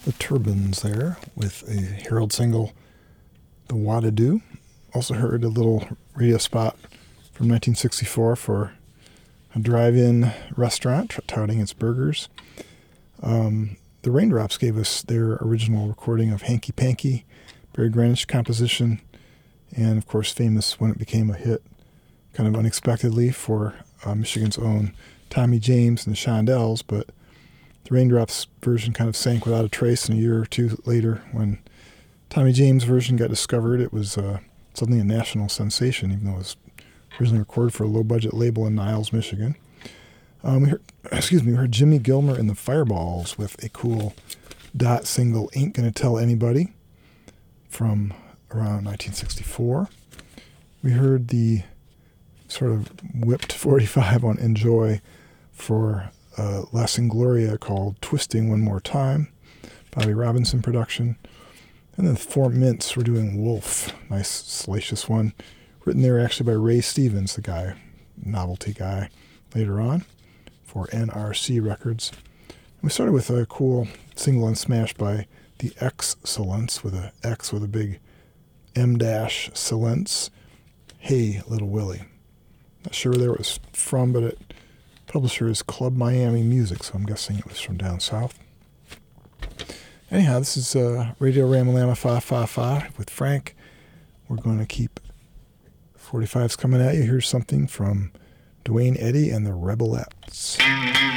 The Turbines there with a Herald single, The What-A-Do. Also heard a little radio spot from 1964 for a drive-in restaurant touting its burgers. The Raindrops gave us their original recording of Hanky Panky, Barry Greenwich composition, and of course famous when it became a hit kind of unexpectedly for Michigan's own Tommy James and the Shondells, but the Raindrops version kind of sank without a trace, and a year or two later when Tommy James' version got discovered, it was suddenly a national sensation, even though it was originally recorded for a low-budget label in Niles, Michigan. We heard Jimmy Gilmer and the Fireballs with a cool Dot single, Ain't Gonna Tell Anybody, from around 1964. We heard the sort of whipped 45 on Enjoy for La Singloria called Twisting One More Time, Bobby Robinson production. And then the Four Mints were doing Wolf, nice salacious one, written there actually by Ray Stevens, the guy, novelty guy, later on for NRC Records. And we started with a cool single on Smash by the X-Cellents, with a X with a big M-Cellents, Hey Little Willie. Not sure where it was from, but it publisher is Club Miami Music, so I'm guessing it was from down south. Anyhow, this is Radio Ramalama Fa Fa Fa with Frank. We're going to keep 45s coming at you. Here's something from Dwayne Eddy and the Rebelettes.